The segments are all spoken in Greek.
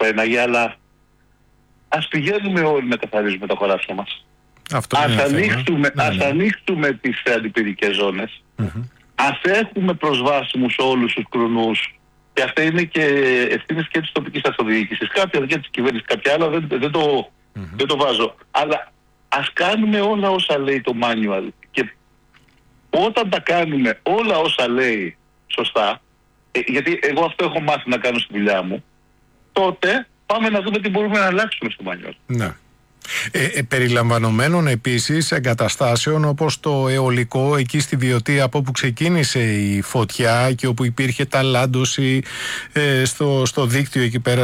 πέρναγε, αλλά ας πηγαίνουμε όλοι να καθαρίζουμε τα χωράφια μας. Ας ανοίξουμε τις αντιπυρικές ζώνες. Ας έχουμε προσβάσιμους όλους τους κρουνούς. Και αυτά είναι και ευθύνες και της τοπικής αυτοδιοίκησης. Κάποια και της κυβέρνησης, κάποια άλλα δεν το βάζω. Αλλά ας κάνουμε όλα όσα λέει το manual. Και όταν τα κάνουμε όλα όσα λέει σωστά, γιατί εγώ αυτό έχω μάθει να κάνω στη δουλειά μου, τότε πάμε να δούμε τι μπορούμε να αλλάξουμε στο manual. Ναι. Περιλαμβανομένων επίσης εγκαταστάσεων όπως το αιωλικό εκεί στη Βιωτία, από όπου ξεκίνησε η φωτιά και όπου υπήρχε ταλάντωση στο δίκτυο εκεί πέρα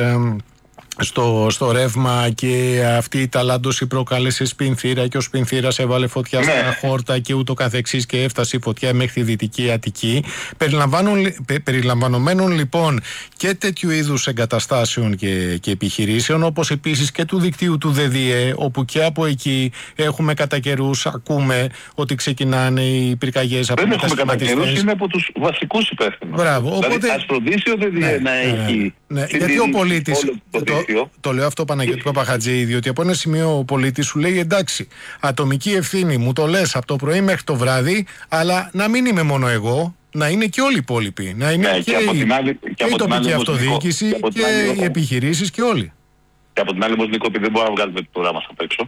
στο ρεύμα, και αυτή η ταλάντωση προκάλεσε σπινθήρα και ο σπινθήρας έβαλε φωτιά στα χόρτα και ούτω καθεξής, και έφτασε η φωτιά μέχρι τη Δυτική Αττική. Περιλαμβανομένων λοιπόν και τέτοιου είδους εγκαταστάσεων και επιχειρήσεων, όπως επίσης και του δικτύου του ΔΔΕ, όπου και από εκεί έχουμε κατά καιρούς, ακούμε ότι ξεκινάνε οι πυρκαγιές από δεν έχουμε κατά καιρούς, είναι από τους βασικούς υπεύθυνους. Μπράβο, δηλαδή, οπότε ας φροντίσει ο ΔΔΕ να έχει... γιατί ο πολίτης, το λέω αυτό, Παναγιώτη Παπαχατζή, διότι από ένα σημείο ο πολίτης σου λέει εντάξει, ατομική ευθύνη, μου το λες από το πρωί μέχρι το βράδυ, αλλά να μην είμαι μόνο εγώ, να είναι και όλοι οι υπόλοιποι. Να είναι και η τοπική αυτοδιοίκηση και οι επιχειρήσεις και όλοι. Και από την άλλη, όμως, Νίκο, επειδή δεν μπορούμε να βγάλουμε το ουρά μας απ' έξω,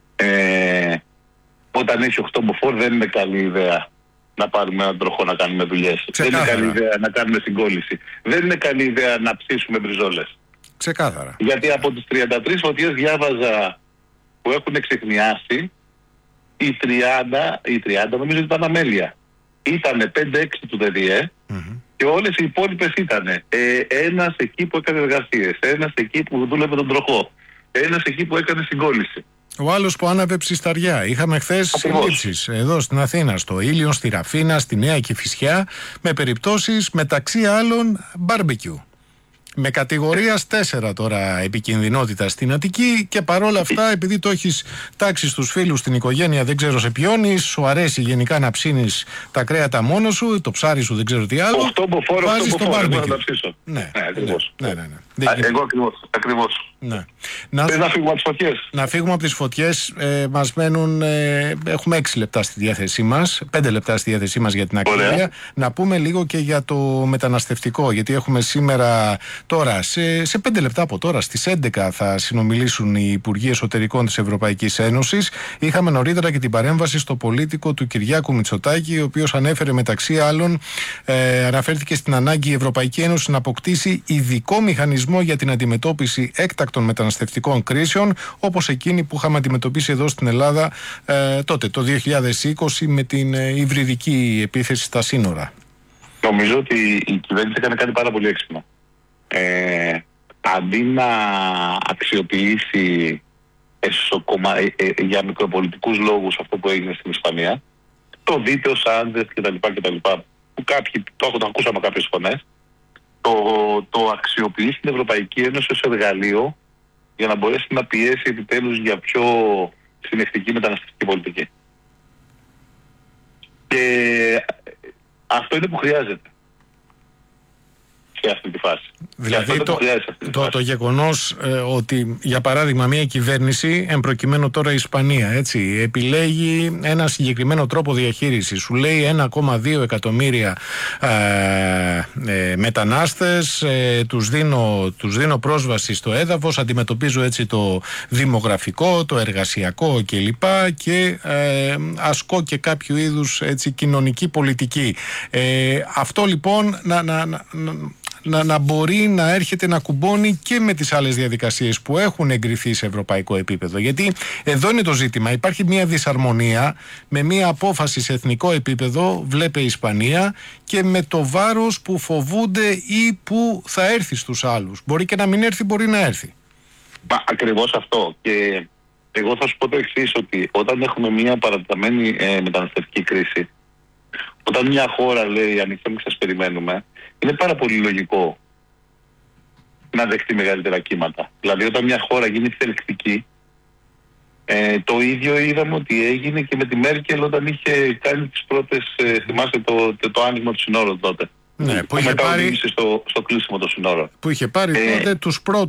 όταν έχει 8 μποφόρ δεν είναι καλή ιδέα να πάρουμε έναν τροχό να κάνουμε δουλειές. Δεν είναι καλή ιδέα να κάνουμε συγκόλληση. Δεν είναι καλή ιδέα να ψήσουμε μπριζόλες. Ξεκάθαρα. Γιατί από τις 33 φωτιές διάβαζα που έχουν εξεχνιάσει, οι 30 νομίζω ότι ήταν αμέλεια. Ήτανε 5-6 του ΔΔΕ και όλες οι υπόλοιπες ήτανε ένας εκεί που έκανε εργασίες, ένας εκεί που δούλευε τον τροχό, ένας εκεί που έκανε συγκόλληση. Ο άλλος που άναβε ψισταριά. Είχαμε χθες συλλήψεις εδώ στην Αθήνα, στο Ήλιον, στη Ραφίνα, στη Νέα Κηφισιά, με περιπτώσεις μεταξύ άλλων μπάρμπεκιου. Με κατηγορίας 4 τώρα επικινδυνότητα στην Αττική, και παρόλα αυτά, επειδή το έχεις τάξει στους φίλους, στην οικογένεια, δεν ξέρω σε ποιόνεις, σου αρέσει γενικά να ψήνεις τα κρέατα μόνος σου, το ψάρι σου δεν ξέρω τι άλλο. 8 μποφόρ, βάζεις το μπάρμπεκιου. Να ψήσω. Ναι, ακριβώς. Ναι. Εγώ ακριβώς. Ναι. Να φύγουμε από τις φωτιές. Να φύγουμε από τις φωτιές. Μας μένουν, έχουμε 6 λεπτά στη διάθεσή μας, 5 λεπτά στη διάθεσή μας για την ακρίβεια. Να πούμε λίγο και για το μεταναστευτικό, γιατί έχουμε σήμερα, τώρα, σε 5 λεπτά από τώρα, στις 11 θα συνομιλήσουν οι Υπουργοί Εσωτερικών της Ευρωπαϊκής Ένωσης. Είχαμε νωρίτερα και την παρέμβαση στο πολίτικο του Κυριάκου Μητσοτάκη, ο οποίος ανέφερε μεταξύ άλλων, αναφέρθηκε στην ανάγκη η Ευρωπαϊκή Ένωση να αποκτήσει ειδικό μηχανισμό για την αντιμετώπιση έκτακτων μεταναστευτικών κρίσεων, όπως εκείνη που είχαμε αντιμετωπίσει εδώ στην Ελλάδα τότε, το 2020, με την υβριδική επίθεση στα σύνορα. Νομίζω ότι η κυβέρνηση έκανε κάτι πάρα πολύ έξυπνο. Αντί να αξιοποιήσει για μικροπολιτικούς λόγους αυτό που έγινε στην Ισπανία, το δίταιο Σάντζες κτλ. Που κάποιοι το ακούσαμε κάποιες φωνές, το αξιοποιεί στην Ευρωπαϊκή Ένωση ως εργαλείο για να μπορέσει να πιέσει επιτέλους για πιο συνεχτική μεταναστευτική πολιτική. Και αυτό είναι που χρειάζεται σε αυτή τη φάση. Δηλαδή το γεγονός ότι, για παράδειγμα, μια κυβέρνηση, εμπροκειμένου τώρα η Ισπανία, έτσι, επιλέγει ένα συγκεκριμένο τρόπο διαχείρισης, σου λέει 1,2 εκατομμύρια μετανάστες, τους δίνω πρόσβαση στο έδαφος, αντιμετωπίζω έτσι το δημογραφικό, το εργασιακό κλπ. Και ασκώ και κάποιο είδους έτσι κοινωνική πολιτική. Αυτό λοιπόν να μπορεί να έρχεται να κουμπώνει και με τις άλλες διαδικασίες που έχουν εγκριθεί σε ευρωπαϊκό επίπεδο. Γιατί εδώ είναι το ζήτημα. Υπάρχει μια δυσαρμονία με μια απόφαση σε εθνικό επίπεδο, βλέπε η Ισπανία, και με το βάρος που φοβούνται ή που θα έρθει στους άλλους. Μπορεί και να μην έρθει, μπορεί να έρθει. Ακριβώς αυτό. Και εγώ θα σου πω το εξής, ότι όταν έχουμε μια παραταμένη μεταναστευτική κρίση, όταν μια χώρα λέει ανοιχτά, σας περιμένουμε, είναι πάρα πολύ λογικό να δεχτεί μεγαλύτερα κύματα. Δηλαδή όταν μια χώρα γίνει θελκτική, το ίδιο είδαμε ότι έγινε και με τη Μέρκελ όταν είχε κάνει τις πρώτες, θυμάστε το άνοιγμα του συνόρου τότε. Ναι, που είχε μετά πάρει στο κλείσιμο των συνόρων. Που είχε πάρει τότε τους πρώτους